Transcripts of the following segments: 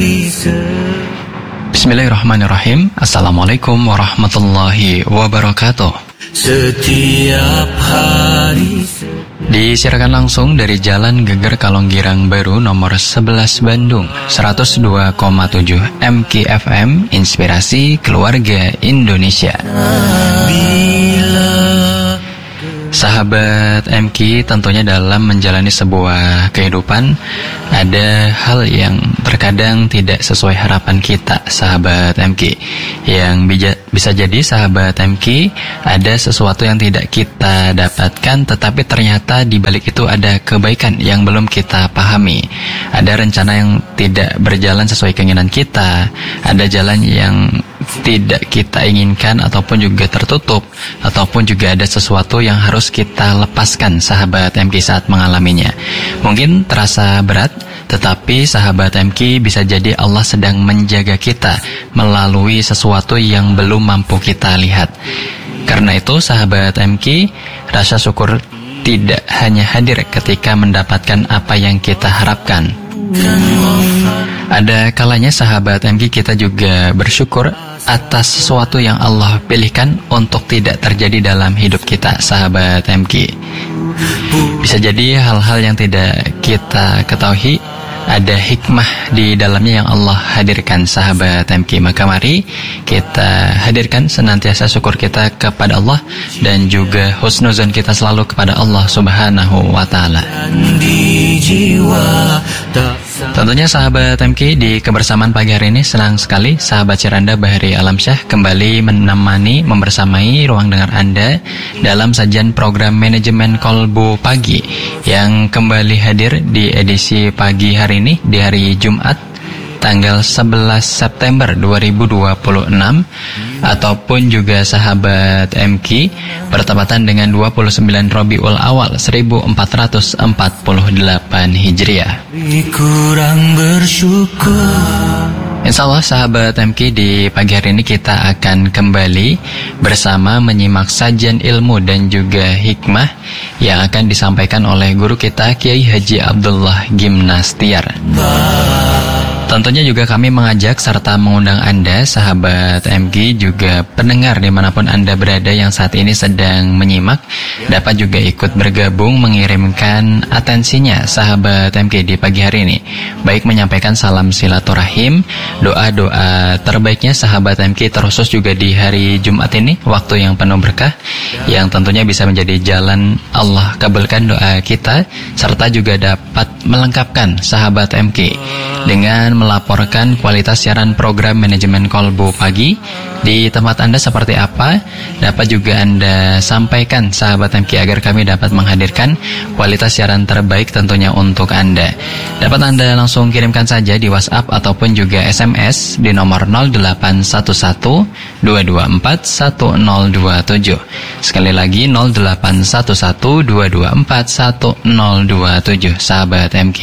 Bismillahirrahmanirrahim. Assalamualaikum warahmatullahi wabarakatuh. Setiap hari disiarkan langsung dari Jalan Geger Kalonggirang Baru nomor 11 Bandung, 102,7 MKFM, Inspirasi Keluarga Indonesia. Sahabat MK, tentunya dalam menjalani sebuah kehidupan ada hal yang terkadang tidak sesuai harapan kita, sahabat MK. Yang bisa jadi sahabat MK ada sesuatu yang tidak kita dapatkan, tetapi ternyata di balik itu ada kebaikan yang belum kita pahami. Ada rencana yang tidak berjalan sesuai keinginan kita, ada jalan yang tidak kita inginkan ataupun juga tertutup, ataupun juga ada sesuatu yang harus kita lepaskan, sahabat MK, saat mengalaminya. Mungkin terasa berat, tetapi sahabat MK bisa jadi Allah sedang menjaga kita melalui sesuatu yang belum mampu kita lihat. Karena itu sahabat MK, rasa syukur tidak hanya hadir ketika mendapatkan apa yang kita harapkan. Ada kalanya sahabat MK kita juga bersyukur atas sesuatu yang Allah pilihkan untuk tidak terjadi dalam hidup kita, sahabat MK. Bisa jadi hal-hal yang tidak kita ketahui ada hikmah di dalamnya yang Allah hadirkan, sahabat MK. Maka mari kita hadirkan senantiasa syukur kita kepada Allah dan juga husnuzon kita selalu kepada Allah Subhanahu wa Ta'ala. Tentunya sahabat MK, di kebersamaan pagi hari ini senang sekali sahabat Ciranda Bahari Alamsyah kembali menemani, membersamai ruang dengar Anda dalam sajian program Manajemen Kolbu Pagi yang kembali hadir di edisi pagi hari ini di hari Jumat tanggal 11 September 2026, ataupun juga sahabat MK bertepatan dengan 29 Rabiul Awal 1448 Hijriah. Kurang bersyukur. Insya Allah sahabat MK, di pagi hari ini kita akan kembali bersama menyimak sajian ilmu dan juga hikmah yang akan disampaikan oleh guru kita Kiai Haji Abdullah Gimnastiar. Tentunya juga kami mengajak serta mengundang Anda, sahabat MK, juga pendengar dimanapun Anda berada yang saat ini sedang menyimak, dapat juga ikut bergabung mengirimkan atensinya, sahabat MK, di pagi hari ini. Baik menyampaikan salam silaturahim, doa-doa terbaiknya sahabat MK, terkhusus juga di hari Jumat ini, waktu yang penuh berkah, yang tentunya bisa menjadi jalan Allah kabulkan doa kita, serta juga dapat melengkapkan sahabat MK dengan melaporkan kualitas siaran program Manajemen Kolbu Pagi di tempat Anda seperti apa. Dapat juga Anda sampaikan sahabat MK agar kami dapat menghadirkan kualitas siaran terbaik tentunya untuk Anda. Dapat Anda langsung kirimkan saja di WhatsApp ataupun juga SMS di nomor 0811 224 1027. Sekali lagi 0811 224 1027, sahabat MK.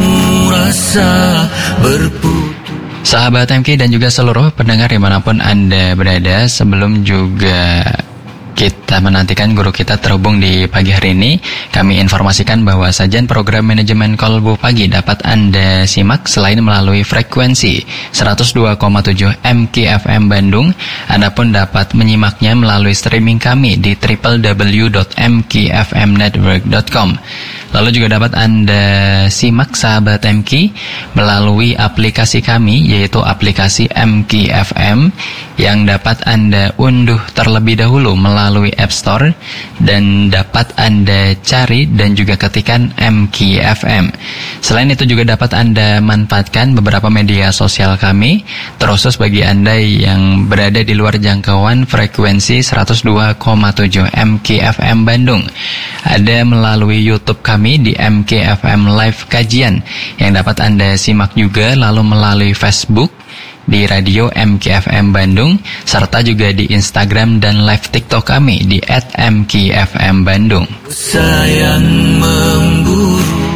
Sahabat MK dan juga seluruh pendengar dimanapun Anda berada, sebelum juga kita menantikan guru kita terhubung di pagi hari ini, kami informasikan bahwa sajian program Manajemen Kolbu Pagi dapat Anda simak selain melalui frekuensi 102,7 MKFM Bandung, Anda pun dapat menyimaknya melalui streaming kami di www.mkfmnetwork.com. Lalu juga dapat Anda simak sahabat MK melalui aplikasi kami, yaitu aplikasi MKFM, yang dapat Anda unduh terlebih dahulu melalui App Store dan dapat Anda cari dan juga ketikan MKFM. Selain itu juga dapat Anda manfaatkan beberapa media sosial kami, terkhusus bagi Anda yang berada di luar jangkauan frekuensi 102,7 MKFM Bandung. Ada melalui YouTube kami di MKFM Live Kajian yang dapat Anda simak juga, lalu melalui Facebook di Radio MKFM Bandung, serta juga di Instagram dan live TikTok kami di @mkfm Bandung. Sayang memburu.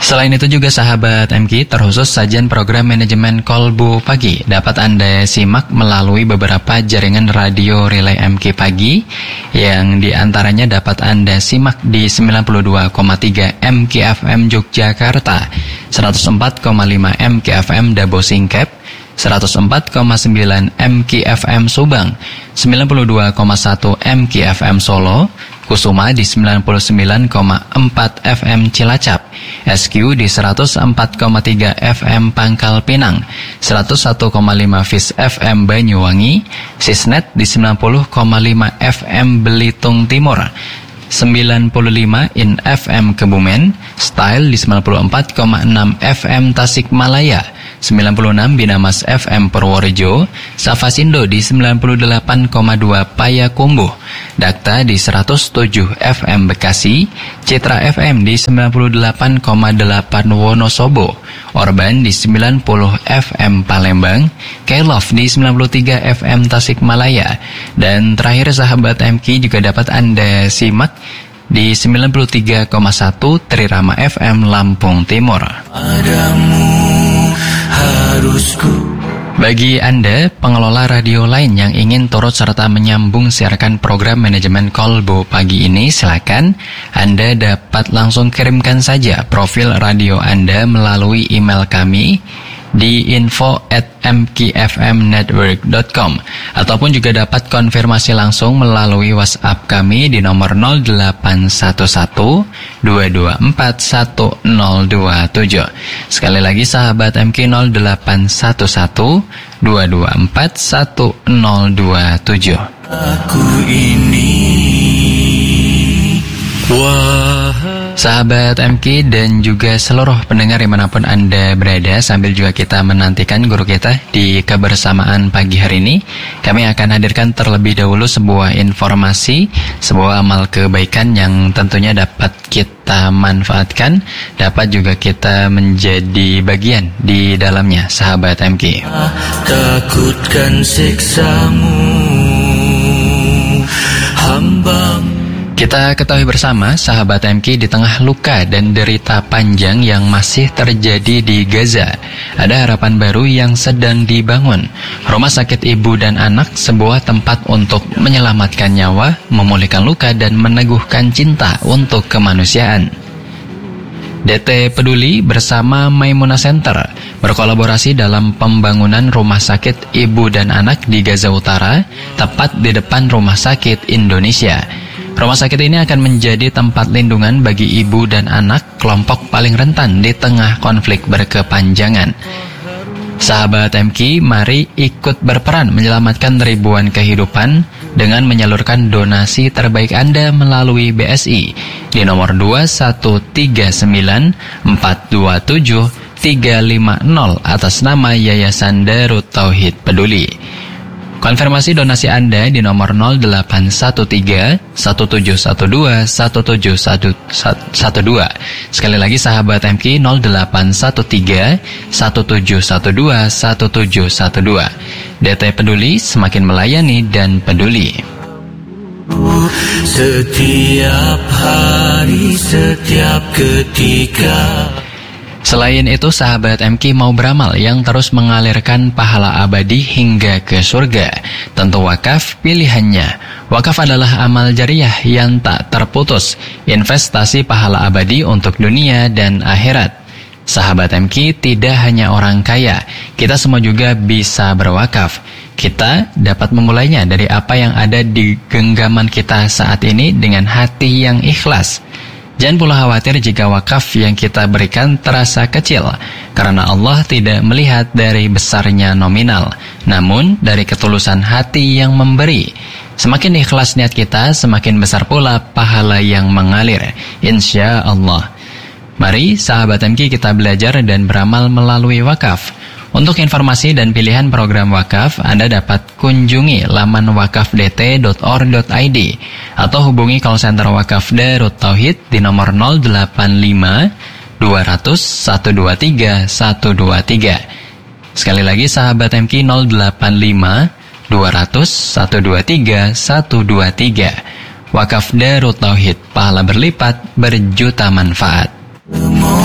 Selain itu juga sahabat MK, terkhusus sajian program manajemen Kolbu Pagi dapat Anda simak melalui beberapa jaringan radio relay MK Pagi yang diantaranya dapat Anda simak di 92,3 MK FM Yogyakarta, 104,5 MK FM Dabo Singkep, 104,9 MK FM Subang, 92,1 MK FM Solo, Kusuma di 99,4 FM Cilacap, SQ di 104,3 FM Pangkal Pinang, 101,5 FIS FM Banyuwangi, Sisnet di 90,5 FM Belitung Timur, 95 in FM Kebumen, Style di 94,6 FM Tasikmalaya, 96 Binamas FM Purworejo, Safasindo di 98,2 Payakumbuh, Dakta di 107 FM Bekasi, Citra FM di 98,8 Wonosobo, Orban di 90 FM Palembang, K-Love di 93 FM Tasikmalaya, dan terakhir sahabat MK juga dapat Anda simak di 93,1 Trirama FM Lampung Timur. Bagi Anda, pengelola radio lain yang ingin turut serta menyambung siarkan program manajemen Kolbu Pagi ini, silakan Anda dapat langsung kirimkan saja profil radio Anda melalui email kami di info@mkfmnetwork.com ataupun juga dapat konfirmasi langsung melalui WhatsApp kami di nomor 0811 224 1027. Sekali lagi sahabat MK, 0811 224 1027. Aku ini sahabat MK dan juga seluruh pendengar dimanapun Anda berada, sambil juga kita menantikan guru kita di kebersamaan pagi hari ini, kami akan hadirkan terlebih dahulu sebuah informasi, sebuah amal kebaikan yang tentunya dapat kita manfaatkan, dapat juga kita menjadi bagian di dalamnya, sahabat MK. Takutkan siksamu, hamba. Kita ketahui bersama, sahabat MK, di tengah luka dan derita panjang yang masih terjadi di Gaza, ada harapan baru yang sedang dibangun. Rumah Sakit Ibu dan Anak, sebuah tempat untuk menyelamatkan nyawa, memulihkan luka, dan meneguhkan cinta untuk kemanusiaan. DT Peduli bersama Maimuna Center berkolaborasi dalam pembangunan Rumah Sakit Ibu dan Anak di Gaza Utara, tepat di depan Rumah Sakit Indonesia. Rumah sakit ini akan menjadi tempat lindungan bagi ibu dan anak, kelompok paling rentan di tengah konflik berkepanjangan. Sahabat MK, mari ikut berperan menyelamatkan ribuan kehidupan dengan menyalurkan donasi terbaik Anda melalui BSI di nomor 2139 427 350 atas nama Yayasan Darut Tauhid Peduli. Konfirmasi donasi Anda di nomor 0813 1712 1712. Sekali lagi sahabat MK, 0813 1712 1712. DT Peduli, semakin melayani dan peduli. Setiap hari, setiap ketika. Selain itu, sahabat MK mau beramal yang terus mengalirkan pahala abadi hingga ke surga. Tentu wakaf pilihannya. Wakaf adalah amal jariah yang tak terputus, investasi pahala abadi untuk dunia dan akhirat. Sahabat MK, tidak hanya orang kaya, kita semua juga bisa berwakaf. Kita dapat memulainya dari apa yang ada di genggaman kita saat ini dengan hati yang ikhlas. Jangan pula khawatir jika wakaf yang kita berikan terasa kecil, karena Allah tidak melihat dari besarnya nominal, namun dari ketulusan hati yang memberi. Semakin ikhlas niat kita, semakin besar pula pahala yang mengalir, insya Allah. Mari sahabat MK, kita belajar dan beramal melalui wakaf. Untuk informasi dan pilihan program wakaf, Anda dapat kunjungi laman wakafdt.or.id atau hubungi call center Wakaf Darut Tauhid di nomor 085 200 123 123. Sekali lagi sahabat MK, 085 200 123 123. Wakaf Darut Tauhid, pahala berlipat, berjuta manfaat.